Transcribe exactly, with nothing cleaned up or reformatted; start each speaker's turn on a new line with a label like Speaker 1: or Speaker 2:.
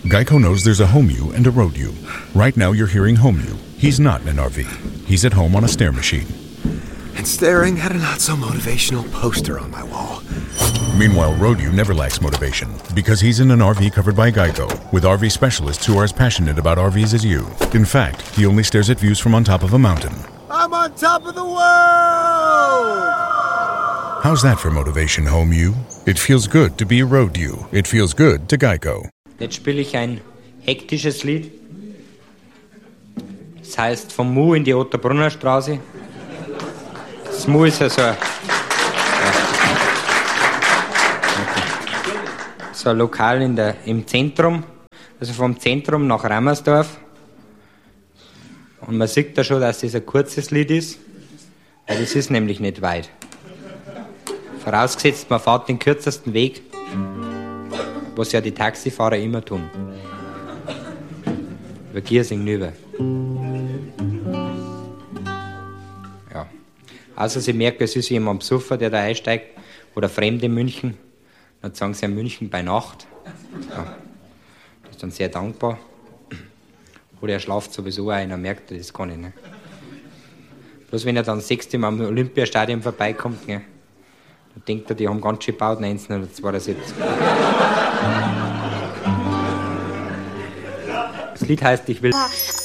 Speaker 1: Geico knows there's a home you and a road you. Right now you're hearing home you. He's not in an R V. He's at home on a stair machine.
Speaker 2: And staring at a not-so-motivational poster on my wall.
Speaker 1: Meanwhile, road you never lacks motivation because he's in an R V covered by Geico with R V specialists who are as passionate about R Vs as you. In fact, he only stares at views from on top of a mountain.
Speaker 2: I'm on top of the world!
Speaker 1: How's that for motivation, home you? It feels good to be a road you. It feels good to Geico.
Speaker 3: Jetzt spiele ich ein hektisches Lied. Das heißt vom Mu in die Otterbrunner Straße. Das Mu ist ja so ein, so ein Lokal in der, im Zentrum, also vom Zentrum nach Rammersdorf. Und man sieht da schon, dass das ein kurzes Lied ist, weil das ist nämlich nicht weit. Vorausgesetzt, man fährt den kürzesten Weg, was ja die Taxifahrer immer tun. Über Giersing rüber. Ja. Also sie merken, es ist jemand besoffen, der da einsteigt, oder Fremde in München. Dann sagen sie ja München bei Nacht. Ja. Das ist dann sehr dankbar. Oder er schlaft sowieso ein, dann merkt er, das kann ich nicht. Bloß wenn er dann das sechste Mal am Olympiastadion vorbeikommt, ne, dann denkt er, die haben ganz schön gebaut, neunzehnhundertzweiundsiebzig. Das Lied heißt, ich will...